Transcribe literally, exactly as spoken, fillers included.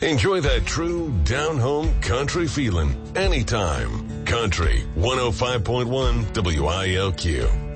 Enjoy that true down-home country feeling anytime. Country one oh five point one W I L Q.